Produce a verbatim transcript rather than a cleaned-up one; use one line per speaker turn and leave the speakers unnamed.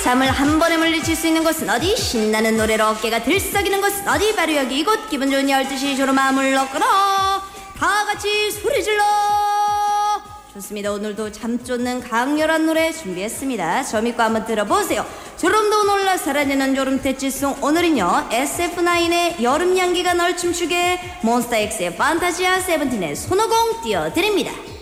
잠을 한 번에 물리칠 수 있는 곳은 어디? 신나는 노래로 어깨가 들썩이는 곳은 어디? 바로 여기 이곳. 기분 좋은 열두 시 조로 마음을 넣거라. 다 같이 소리 질러. 좋습니다. 오늘도 잠 쫓는 강렬한 노래 준비했습니다. 저 믿고 한번 들어보세요. 졸음도 놀라 사라지는 졸음대치송. 오늘은요 에스에프나인의 여름 향기가 널 춤추게, 몬스타엑스의 판타지아, 세븐틴의 손오공 띄워드립니다.